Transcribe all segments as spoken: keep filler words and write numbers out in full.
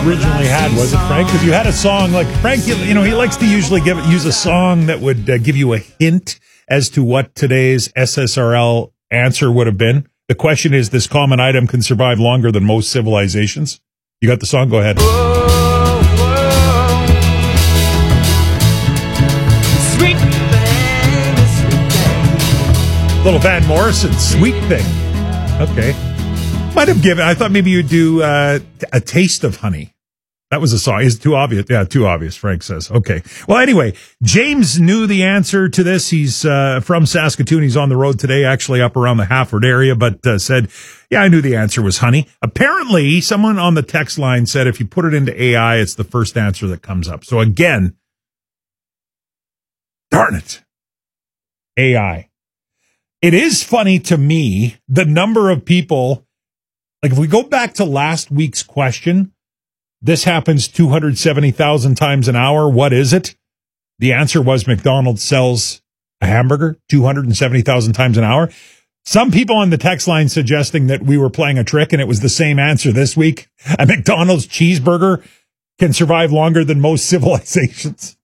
originally had, was it, Frank? Because you had a song like Frank, you, you know, he likes to usually give use a song that would uh, give you a hint as to what today's S S R L answer would have been. The question is, this common item can survive longer than most civilizations. You got the song? Go ahead. Whoa, whoa. Sweet thing, sweet thing. Little Van Morrison, Sweet Thing. Okay. Might have given, I thought maybe you'd do uh, A Taste of Honey. That was a song. Is it too obvious? Yeah, too obvious, Frank says. Okay. Well, anyway, James knew the answer to this. He's uh, from Saskatoon. He's on the road today, actually up around the Hafford area, but uh, said, yeah, I knew the answer was honey. Apparently, someone on the text line said if you put it into A I, it's the first answer that comes up. So again, darn it, A I. It is funny to me, the number of people, like if we go back to last week's question, this happens two hundred seventy thousand times an hour. What is it? The answer was McDonald's sells a hamburger two hundred seventy thousand times an hour. Some people on the text line suggesting that we were playing a trick and it was the same answer this week. A McDonald's cheeseburger can survive longer than most civilizations.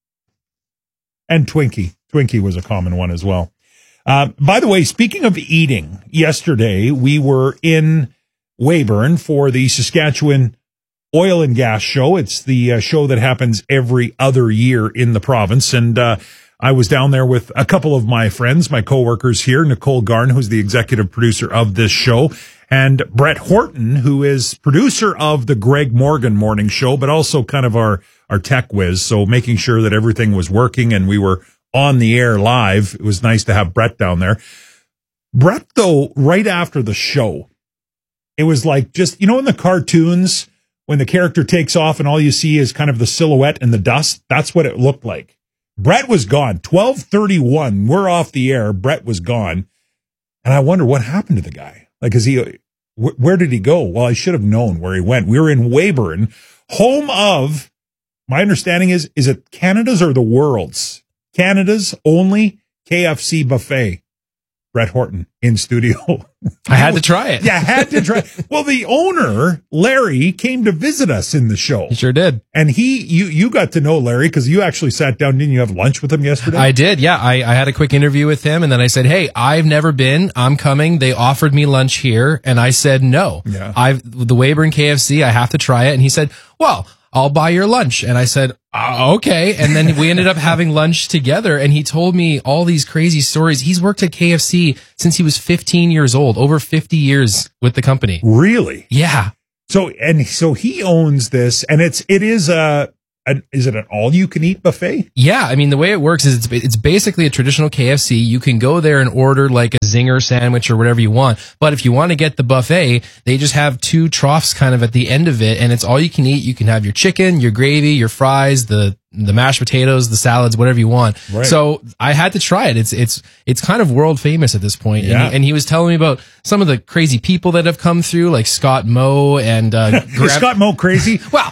And Twinkie. Twinkie was a common one as well. Uh, by the way, speaking of eating, yesterday we were in Weyburn for the Saskatchewan Oil and Gas Show. It's the uh, show that happens every other year in the province. And uh, I was down there with a couple of my friends, my coworkers here, Nicole Garn, who's the executive producer of this show, and Brett Horton, who is producer of the Greg Morgan Morning Show, but also kind of our, our tech whiz. So making sure that everything was working and we were on the air live. It was nice to have Brett down there. Brett, though, right after the show, it was like just, you know, in the cartoons, when the character takes off and all you see is kind of the silhouette and the dust, that's what it looked like. Brett was gone. twelve thirty-one, we're off the air. Brett was gone. And I wonder what happened to the guy. Like, is he, wh- where did he go? Well, I should have known where he went. We were in Weyburn, home of, my understanding is, is it Canada's or the world's? Canada's only K F C buffet. Brett Horton in studio. I had to try it. Yeah, I had to try. Well, the owner, Larry, came to visit us in the show. He sure did. And he, you, you got to know Larry because you actually sat down. Didn't you have lunch with him yesterday? I did. Yeah. I, I had a quick interview with him and then I said, hey, I've never been. I'm coming. They offered me lunch here. And I said, no, yeah. I've the Weyburn K F C. I have to try it. And he said, well, I'll buy your lunch. And I said, uh, okay. And then we ended up having lunch together and he told me all these crazy stories. He's worked at K F C since he was fifteen years old, over fifty years with the company. Really? Yeah. So, and so he owns this and it's, it is a, an, is it an all you can eat buffet? Yeah. I mean, the way it works is it's, it's basically a traditional K F C. You can go there and order like a zinger sandwich or whatever you want. But if you want to get the buffet, they just have two troughs kind of at the end of it and it's all you can eat. You can have your chicken, your gravy, your fries, the, the mashed potatoes, the salads, whatever you want. Right. So I had to try it. It's, it's, it's kind of world famous at this point. Yeah. And, he, and he was telling me about some of the crazy people that have come through, like Scott Moe and, uh, Graham, is Scott Moe crazy? Well,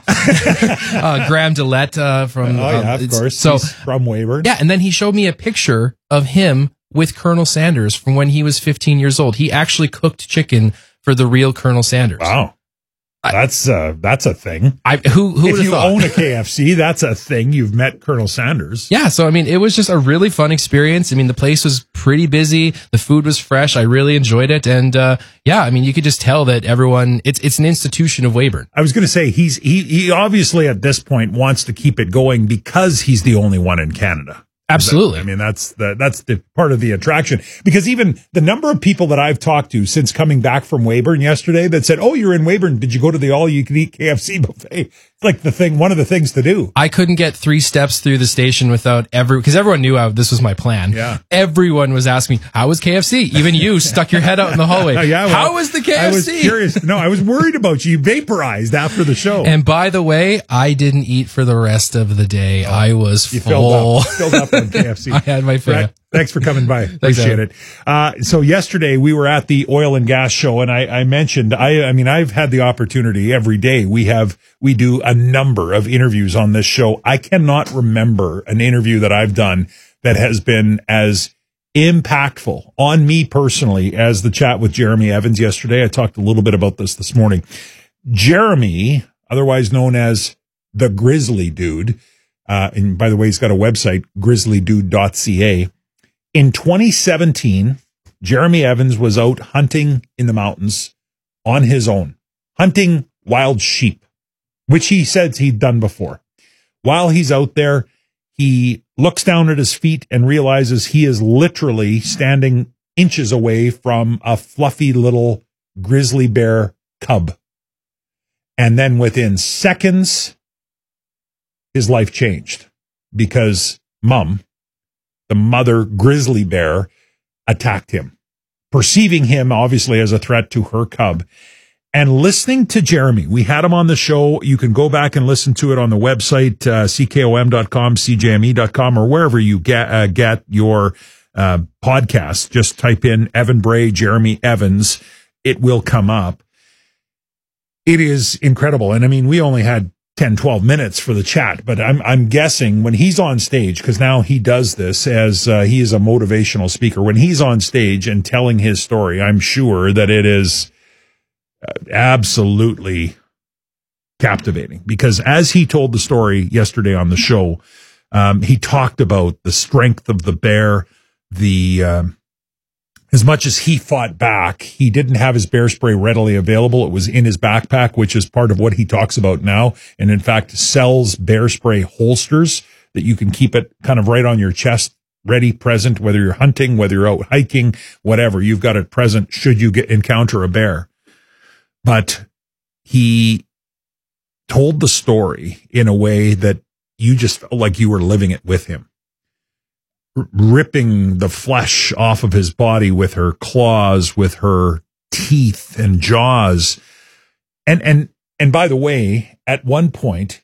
uh, Graham Dillette, uh, from, oh, yeah, uh, of course. So He's from Weyburn. Yeah. And then he showed me a picture of him with Colonel Sanders from when he was fifteen years old. He actually cooked chicken for the real Colonel Sanders. Wow. That's uh, that's a thing. I who who if you thought? own a K F C, that's a thing. You've met Colonel Sanders. Yeah, so I mean, it was just a really fun experience. I mean, the place was pretty busy. The food was fresh. I really enjoyed it, and uh, yeah, I mean, you could just tell that everyone. It's it's an institution of Weyburn. I was going to say he's he he obviously at this point wants to keep it going because he's the only one in Canada. Absolutely. I mean, that's the, that's the part of the attraction because even the number of people that I've talked to since coming back from Weyburn yesterday that said, oh, you're in Weyburn. Did you go to the all you can eat K F C buffet? It's like the thing, one of the things to do. I couldn't get three steps through the station without every, because everyone knew I, this was my plan. Yeah. Everyone was asking me, how was K F C? Even you stuck your head out in the hallway. yeah, well, how was the K F C? I was curious. No, I was worried about you. You vaporized after the show. And by the way, I didn't eat for the rest of the day. Oh, I was you full. Filled up, filled up on K F C. I had my fill. Thanks for coming by. Appreciate it. Uh, so yesterday we were at the Oil and Gas Show, and I, I mentioned, I, I mean, I've had the opportunity every day. We have, we do a number of interviews on this show. I cannot remember an interview that I've done that has been as impactful on me personally as the chat with Jeremy Evans yesterday. I talked a little bit about this this morning. Jeremy, otherwise known as the Grizzly Dude. Uh, and by the way, he's got a website, grizzly dude dot c a. In twenty seventeen, Jeremy Evans was out hunting in the mountains on his own, hunting wild sheep, which he says he'd done before. While he's out there, he looks down at his feet and realizes he is literally standing inches away from a fluffy little grizzly bear cub. And then within seconds, his life changed because Mum, the mother grizzly bear, attacked him, perceiving him obviously as a threat to her cub. And listening to Jeremy, we had him on the show. You can go back and listen to it on the website, uh, c k o m dot com, c j m e dot com, or wherever you get, uh, get your uh, podcasts. Just type in Evan Bray, Jeremy Evans. It will come up. It is incredible. And I mean, we only had ten, twelve minutes for the chat, but I'm, I'm guessing when he's on stage, because now he does this as uh, he is a motivational speaker. When he's on stage and telling his story, I'm sure that it is absolutely captivating, because as he told the story yesterday on the show, um, he talked about the strength of the bear, the, um, as much as he fought back, he didn't have his bear spray readily available. It was in his backpack, which is part of what he talks about now. And in fact, sells bear spray holsters that you can keep it kind of right on your chest, ready, present, whether you're hunting, whether you're out hiking, whatever, you've got it present should you get encounter a bear. But he told the story in a way that you just felt like you were living it with him, R- ripping the flesh off of his body with her claws, with her teeth and jaws. And, and, and by the way, at one point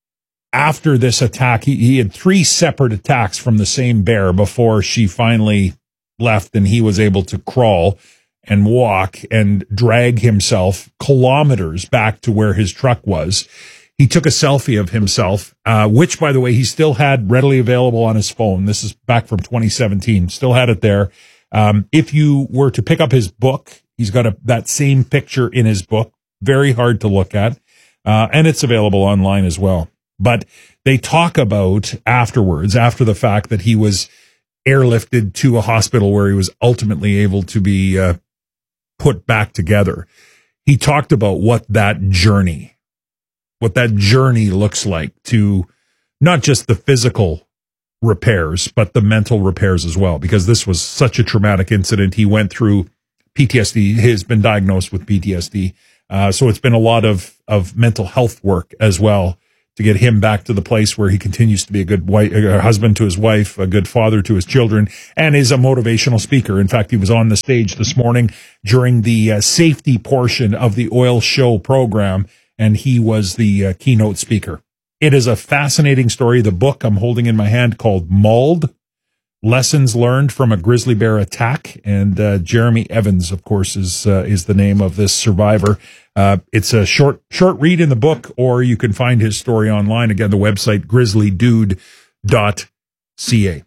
after this attack, he, he had three separate attacks from the same bear before she finally left and he was able to crawl and walk and drag himself kilometers back to where his truck was. He took a selfie of himself, uh, which, by the way, he still had readily available on his phone. This is back from twenty seventeen. Still had it there. Um, if you were to pick up his book, he's got a, that same picture in his book. Very hard to look at. Uh, and it's available online as well. But they talk about afterwards, after the fact, that he was airlifted to a hospital where he was ultimately able to be, uh, put back together. He talked about what that journey, what that journey looks like to not just the physical repairs, but the mental repairs as well, because this was such a traumatic incident. He went through P T S D, has been diagnosed with P T S D. Uh, so it's been a lot of, of mental health work as well to get him back to the place where he continues to be a good wife, a husband to his wife, a good father to his children, and is a motivational speaker. In fact, he was on the stage this morning during the uh, safety portion of the Oil Show program, and he was the uh, keynote speaker. It is a fascinating story. The book I'm holding in my hand called Mauled, Lessons Learned from a Grizzly Bear Attack. And uh, Jeremy Evans, of course, is uh, is the name of this survivor. Uh, it's a short short read in the book, or you can find his story online. Again, the website, grizzly dude dot c a.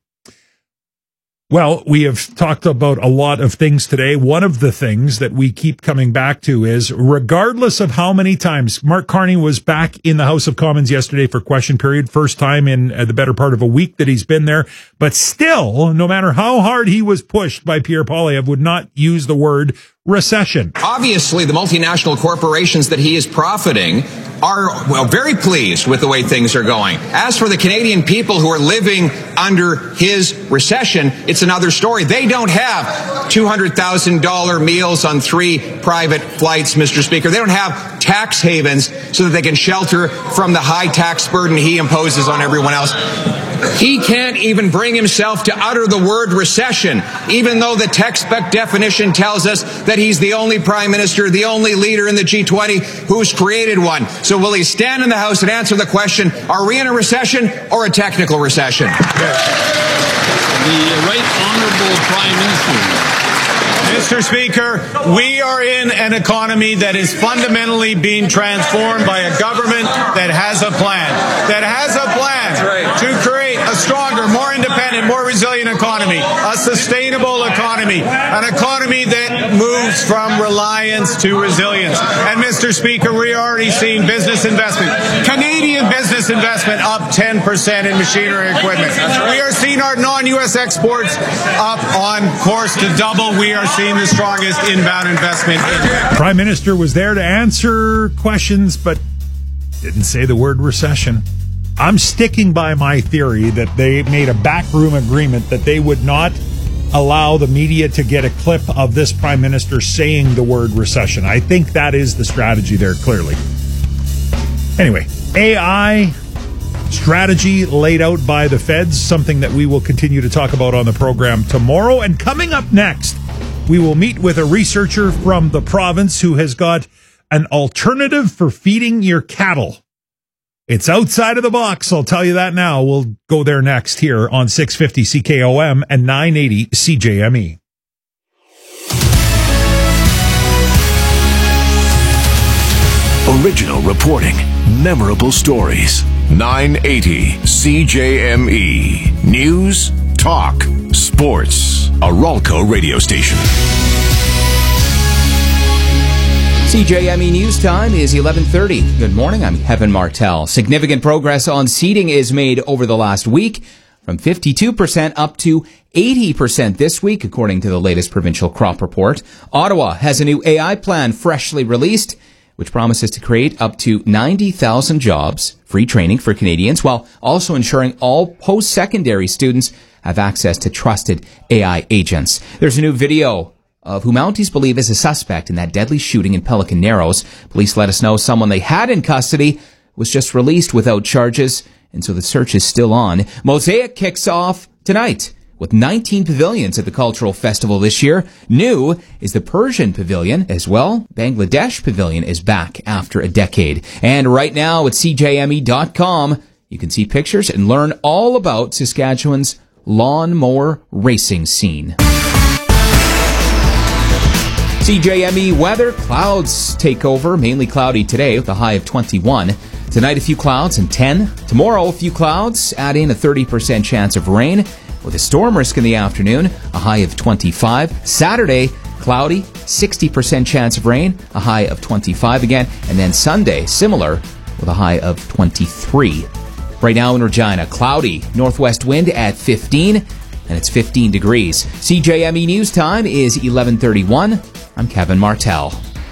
Well, we have talked about a lot of things today. One of the things that we keep coming back to is, regardless of how many times Mark Carney was back in the House of Commons yesterday for question period, first time in uh, the better part of a week that he's been there, but still, no matter how hard he was pushed by Pierre Poilievre, would not use the word recession. Obviously, the multinational corporations that he is profiting are, well, very pleased with the way things are going. As for the Canadian people who are living under his recession, it's another story. They don't have two hundred thousand dollars meals on three private flights, Mister Speaker. They don't have tax havens so that they can shelter from the high tax burden he imposes on everyone else. He can't even bring himself to utter the word recession, even though the textbook definition tells us that he's the only prime minister, the only leader in the G twenty who's created one. So will he stand in the House and answer the question, are we in a recession or a technical recession? The Right Honourable Prime Minister. Mister Speaker, we are in an economy that is fundamentally being transformed by a government that has a plan, that has a plan to create a stronger, more independent, more resilient economy, a sustainable economy, an economy that moves from reliance to resilience. And Mister Speaker, we are already seeing business investment, Canadian business investment up ten percent in machinery and equipment. We are seeing our non-U S exports up on course to double. We are seeing the strongest inbound investment in. Prime Minister was there to answer questions, but didn't say the word recession. I'm sticking by my theory that they made a backroom agreement that they would not allow the media to get a clip of this Prime Minister saying the word recession. I think that is the strategy there, clearly. Anyway, A I strategy laid out by the feds, something that we will continue to talk about on the program tomorrow. And coming up next, we will meet with a researcher from the province who has got an alternative for feeding your cattle. It's outside of the box, I'll tell you that now. We'll go there next here on six fifty C K O M and nine eighty C J M E. Original reporting, memorable stories. nine eighty C J M E. News, talk, sports. A Ralco radio station. C J M E News Time is eleven thirty. Good morning, I'm Kevin Martell. Significant progress on seeding is made over the last week, from fifty-two percent up to eighty percent this week, according to the latest provincial crop report. Ottawa has a new A I plan freshly released, which promises to create up to ninety thousand jobs, free training for Canadians, while also ensuring all post-secondary students have access to trusted A I agents. There's a new video of who Mounties believe is a suspect in that deadly shooting in Pelican Narrows. Police let us know someone they had in custody was just released without charges, and so the search is still on. Mosaic kicks off tonight with nineteen pavilions at the Cultural Festival this year. New is the Persian Pavilion as well. Bangladesh Pavilion is back after a decade. And right now at C J M E dot com, you can see pictures and learn all about Saskatchewan's lawnmower racing scene. C J M E weather, clouds take over, mainly cloudy today with a high of twenty-one. Tonight a few clouds and ten. Tomorrow a few clouds, add in a thirty percent chance of rain with a storm risk in the afternoon, a high of twenty-five. Saturday, cloudy, sixty percent chance of rain, a high of twenty-five again. And then Sunday, similar with a high of twenty-three. Right now in Regina, cloudy, northwest wind at fifteen, and it's fifteen degrees. C J M E News Time is eleven thirty-one. I'm Kevin Martell.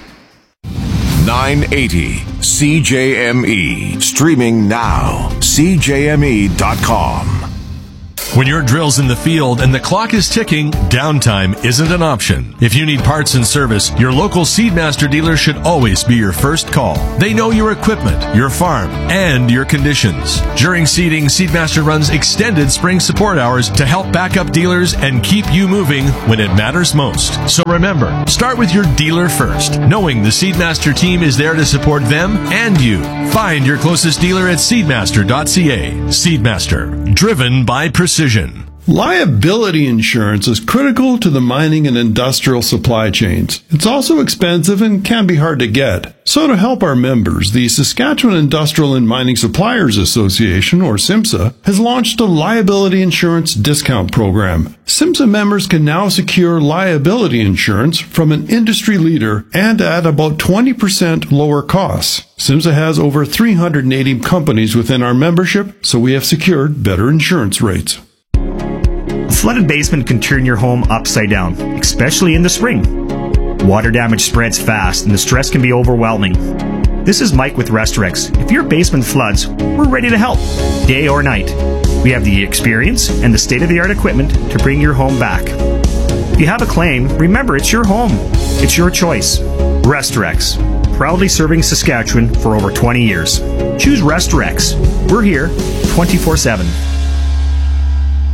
nine eighty C J M E. Streaming now. C J M E dot com. When your drill's in the field and the clock is ticking, downtime isn't an option. If you need parts and service, your local Seedmaster dealer should always be your first call. They know your equipment, your farm, and your conditions. During seeding, Seedmaster runs extended spring support hours to help back up dealers and keep you moving when it matters most. So remember, start with your dealer first, knowing the Seedmaster team is there to support them and you. Find your closest dealer at seedmaster dot c a. Seedmaster, driven by precision. Liability insurance is critical to the mining and industrial supply chains. It's also expensive and can be hard to get. So to help our members, the Saskatchewan Industrial and Mining Suppliers Association, or SIMSA, has launched a liability insurance discount program. SIMSA members can now secure liability insurance from an industry leader and at about twenty percent lower costs. SIMSA has over three hundred eighty companies within our membership, so we have secured better insurance rates. A flooded basement can turn your home upside down, especially in the spring. Water damage spreads fast and the stress can be overwhelming. This is Mike with Restorex. If your basement floods, we're ready to help, day or night. We have the experience and the state-of-the-art equipment to bring your home back. If you have a claim, remember it's your home. It's your choice. Restorex, proudly serving Saskatchewan for over twenty years. Choose Restorex. We're here twenty-four seven.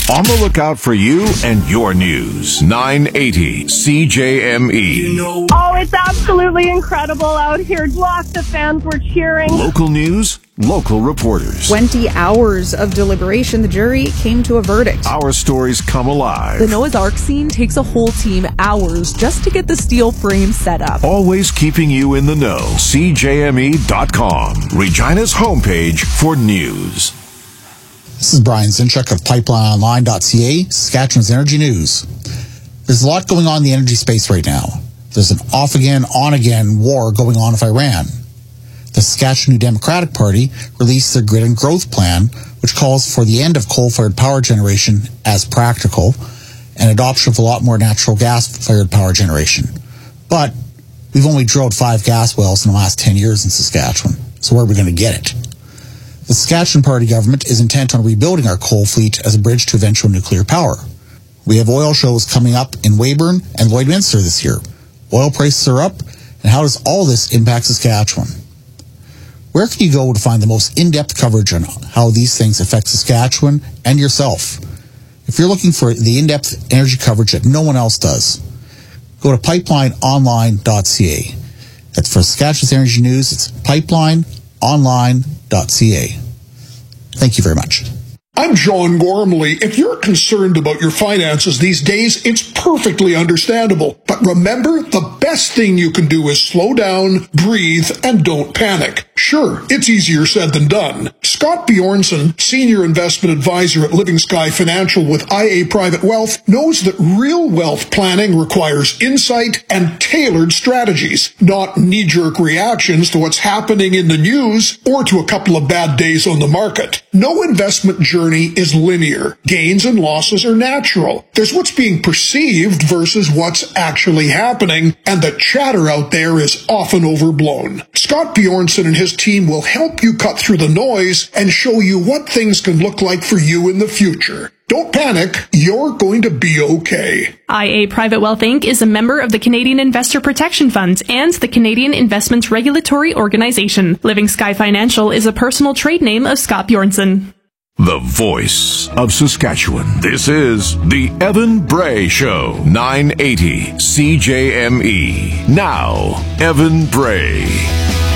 On the lookout for you and your news. nine eighty C J M E. Oh, it's absolutely incredible out here. Lots of fans were cheering. Local news, local reporters. twenty hours of deliberation, the jury came to a verdict. Our stories come alive. The Noah's Ark scene takes a whole team hours just to get the steel frame set up. Always keeping you in the know. C J M E dot com, Regina's homepage for news. This is Brian Zinchuk of Pipeline Online dot C A, Saskatchewan's Energy News. There's a lot going on in the energy space right now. There's an off-again, on-again war going on with Iran. The Saskatchewan New Democratic Party released their Grid and Growth Plan, which calls for the end of coal-fired power generation as practical and adoption of a lot more natural gas-fired power generation. But we've only drilled five gas wells in the last ten years in Saskatchewan, so where are we going to get it? The Saskatchewan Party government is intent on rebuilding our coal fleet as a bridge to eventual nuclear power. We have oil shows coming up in Weyburn and Lloydminster this year. Oil prices are up, and how does all this impact Saskatchewan? Where can you go to find the most in-depth coverage on how these things affect Saskatchewan and yourself? If you're looking for the in-depth energy coverage that no one else does, go to Pipeline Online dot C A. That's for Saskatchewan's Energy News. It's Pipeline Online dot C A. Thank you very much. I'm John Gormley. If you're concerned about your finances these days, it's perfectly understandable. But remember, the best thing you can do is slow down, breathe, and don't panic. Sure, it's easier said than done. Scott Bjornson, Senior Investment Advisor at Living Sky Financial with I A Private Wealth, knows that real wealth planning requires insight and tailored strategies, not knee-jerk reactions to what's happening in the news or to a couple of bad days on the market. No investment journey is linear. Gains and losses are natural. There's what's being perceived versus what's actually happening, and the chatter out there is often overblown. Scott Bjornson and his team will help you cut through the noise and show you what things can look like for you in the future. Don't panic, you're going to be okay. I A Private Wealth Incorporated is a member of the Canadian Investor Protection Fund and the Canadian Investments Regulatory Organization. Living Sky Financial is a personal trade name of Scott Bjornson. The voice of Saskatchewan. This is the Evan Bray Show. nine eighty C J M E. Now, Evan Bray.